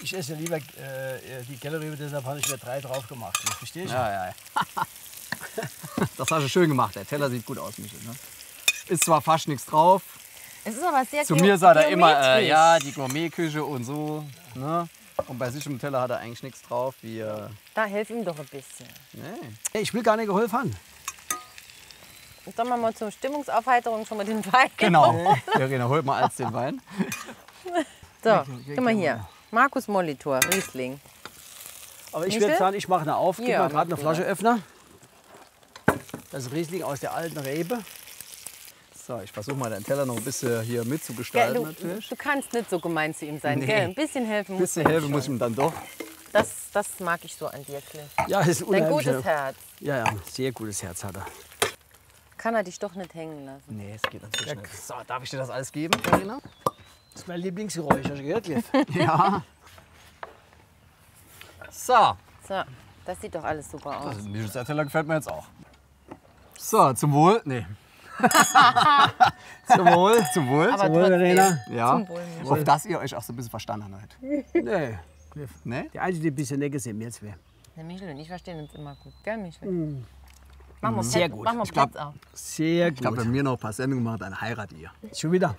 Ich esse ja lieber die Kellerrübe, deshalb habe ich mir 3 drauf gemacht. Verstehst du? Ja. Das hast du schön gemacht. Der Teller sieht gut aus, Michel. Ne? Ist zwar fast nichts drauf. Es ist aber sehr Zu mir sagt er immer, geometrisch. ja, die Gourmetküche und so. Ne? Und bei sich im Teller hat er eigentlich nichts drauf. Wie, Da helf ihm doch ein bisschen. nee. Hey, ich will gar nicht geholfen haben. Sollen wir mal zur Stimmungsaufheiterung schon mal den Wein Genau. Verena, holt mal als den Wein. So, guck mal hier. Markus Molitor, Riesling. Aber ich Michel? würde sagen, ich mache eine auf. Gib Ja, mal gerade mach eine du das. Flascheöffner. Das ist Riesling aus der alten Rebe. So, ich versuche mal den Teller noch ein bisschen hier Gell, mitzugestalten natürlich. du kannst nicht so gemein zu ihm sein, Nee. gell? Ein bisschen helfen Ein muss bisschen man helfen muss ich schon. ihm dann doch. Das mag ich so an dir, Cliff. Ja, das ist Dein unheimlich. gutes Herz. Ja, sehr gutes Herz hat er. Kann er dich doch nicht hängen lassen. Nee, es geht natürlich nicht. So, darf ich dir das alles geben, Verena? Das ist mein Lieblingsgeräusch, hast du gehört, Cliff? Ja. So, So, das sieht doch alles super aus. Michels Teller gefällt mir jetzt auch. So, zum Wohl. Nee. Zum Wohl. Zum Wohl. Aber Zum Wohl, trotzdem. Verena. Ja. Zum Wohl, Michel. Auf dass ihr euch auch so ein bisschen verstanden habt. Nee, Cliff. Ne? Die Einzige, die ein bisschen necker sind, jetzt wäre. Der Michel und ich verstehen uns immer gut, gell, Michel? Machen wir Sehr Plätze- gut. Machen wir Ich glaub- Plätze auf. Sehr Ich habe gut. bei mir noch ein paar Sendungen gemacht, dann heiratet ihr. Schon wieder.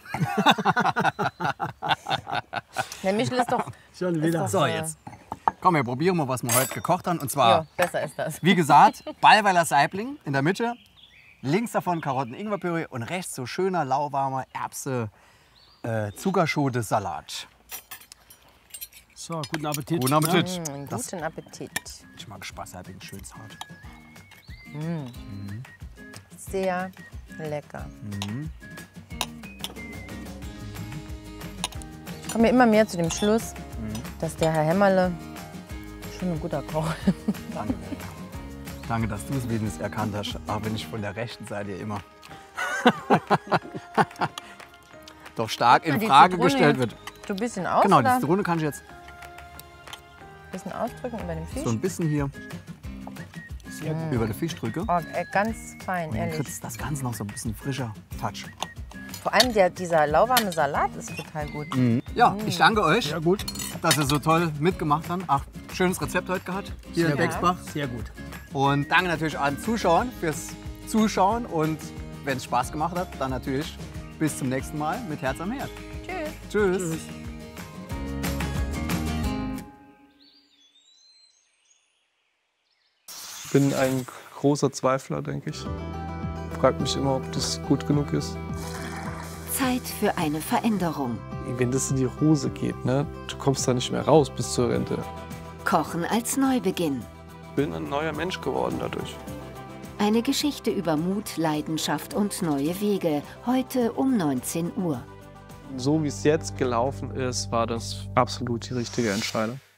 Der Michel ist doch. Schon wieder. doch- So, jetzt. Komm, wir probieren mal, was wir heute gekocht haben. Und zwar, Ja, besser ist das. wie gesagt, Ballweiler Saibling in der Mitte. Links davon Karotten-Ingwerpüree und rechts so schöner, lauwarmer Erbse, Zuckerschote, Salat. So, guten Appetit. Guten Appetit. Guten Appetit. Ich mag Spaßhalbling, schön zart. Sehr lecker. Ich komme immer mehr zu dem Schluss, dass der Herr Hämmerle schon ein guter Koch ist. Danke, Verena. Danke, dass du es wenigstens erkannt hast, auch wenn ich von der rechten Seite immer doch stark in Die Frage Zitrone gestellt jetzt wird. So ein bisschen aus, Genau, oder? die Zitrone kann ich jetzt Ein bisschen ausdrücken über den Fisch. so ein bisschen hier über den Fisch drücken. Oh, ganz fein, Und dann ehrlich. kriegt das Ganze noch so ein bisschen frischer Touch. Vor allem dieser lauwarme Salat ist total gut. Ja, ich danke euch, Ja, gut. dass ihr so toll mitgemacht habt. Ach, schönes Rezept heute gehabt hier in Sehr Bexbach. gut. Sehr gut. Und danke natürlich allen Zuschauern fürs Zuschauen. Und wenn es Spaß gemacht hat, dann natürlich bis zum nächsten Mal mit Herz am Herd. Tschüss. Tschüss. Ich bin ein großer Zweifler, denke ich. Frag mich immer, ob das gut genug ist. Zeit für eine Veränderung. Wenn das in die Hose geht, ne, du kommst da nicht mehr raus bis zur Rente. Kochen als Neubeginn. Ich bin ein neuer Mensch geworden dadurch. Eine Geschichte über Mut, Leidenschaft und neue Wege. Heute um 19 Uhr. So wie es jetzt gelaufen ist, war das absolut die richtige Entscheidung.